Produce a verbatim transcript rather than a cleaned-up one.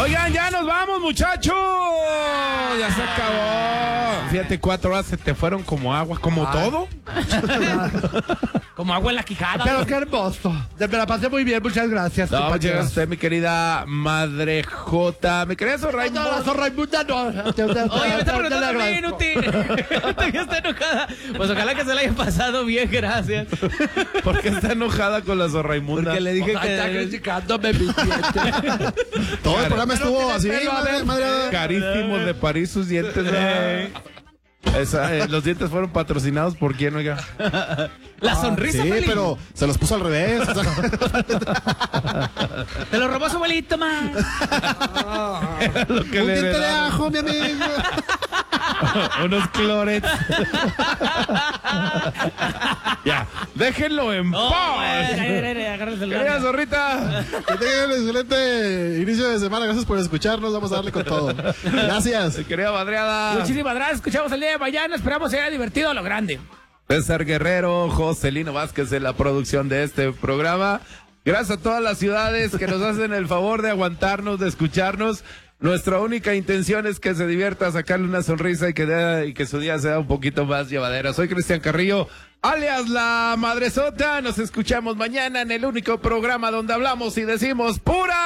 Oigan, ya nos vamos, muchachos. Ya se acabó. Fíjate, cuatro horas se te fueron como agua, como Ay. todo. Como agua en la quijada. Pero qué hermoso. Me la pasé muy bien, muchas gracias. No, muchas gracias a usted, mi querida Madre J. Mi querida Sorraimunda. No, la Sorraimunda no. Oye, me está preguntando a mí, inútil. Ya está enojada. Pues ojalá que se la haya pasado bien, gracias. ¿Por qué está enojada con la Sorraimunda? Porque le dije o sea, que... está criticándome mis dientes. Todo el programa estuvo así, madre, madre. Carísimos de París sus dientes. ¿No? Esa, eh, los dientes fueron patrocinados por quién, oiga. La sonrisa, sí, Felipe. pero se los puso al revés. O sea. Te lo robó su abuelito, man. Lo que Un le diente de heredaron. ajo, mi amigo. Unos clorets. Ya, déjenlo en Oh, paz. agárrese el Querida Zorrita. Que tengan un excelente inicio de semana. Gracias por escucharnos. Vamos a darle con todo. Gracias. Querida Madreada. Muchísimas gracias. Escuchamos el día de mañana. Esperamos que haya divertido a lo grande. César Guerrero, Joselino Vázquez en la producción de este programa. Gracias a todas las ciudades que nos hacen el favor de aguantarnos, de escucharnos. Nuestra única intención es que se divierta, sacarle una sonrisa y que, de, y que su día sea un poquito más llevadero. Soy Cristian Carrillo, alias La Madresota. Nos escuchamos mañana en el único programa donde hablamos y decimos pura